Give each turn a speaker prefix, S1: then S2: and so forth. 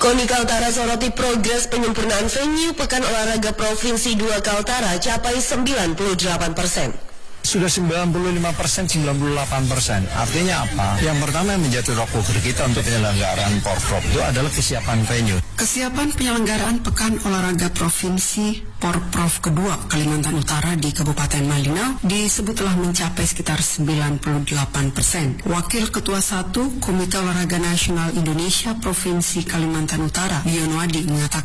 S1: KONI Kaltara soroti progres penyempurnaan venue Pekan Olahraga Provinsi 2 Kaltara capai 98%.
S2: Sudah 95%, 98%. Artinya apa? Yang pertama yang menjadi tolak ukur kita untuk penyelenggaraan Porprov itu adalah kesiapan venue.
S3: Kesiapan penyelenggaraan Pekan Olahraga Provinsi Porprov kedua Kalimantan Utara di Kabupaten Malinau disebut telah mencapai sekitar 98%. Wakil Ketua 1 Komite Olahraga Nasional Indonesia Provinsi Kalimantan Utara, Dionwadi, mengatakan